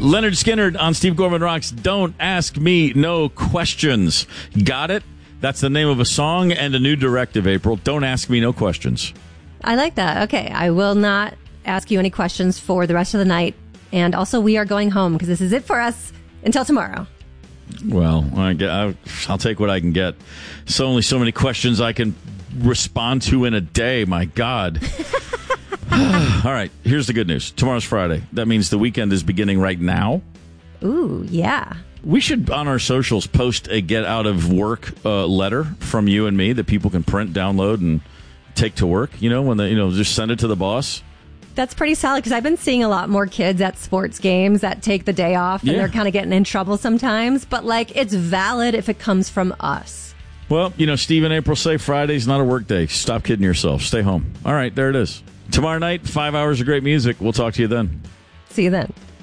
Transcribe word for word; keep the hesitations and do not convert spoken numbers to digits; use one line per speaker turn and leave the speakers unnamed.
Leonard Skinner on Steve Gorman Rocks. Don't Ask Me No Questions. Got it? That's the name of a song and a new directive, April. Don't ask me no questions.
I like that. Okay, I will not ask you any questions for the rest of the night. And also, we are going home because this is it for us until tomorrow.
Well, I get, I'll take what I can get. So only so many questions I can respond to in a day. My God. All right, here's the good news. Tomorrow's Friday. That means the weekend is beginning right now.
Ooh, yeah.
We should, on our socials, post a get out of work uh, letter from you and me that people can print, download, and take to work. You know, when they, you know, just send it to the boss.
That's pretty solid because I've been seeing a lot more kids at sports games that take the day off and
Yeah.
they're kind of getting in trouble sometimes. But, like, it's valid if it comes from us.
Well, you know, Steve and April say Friday's not a work day. Stop kidding yourself. Stay home. All right, there it is. Tomorrow night, five hours of great music. We'll talk to you then.
See you then.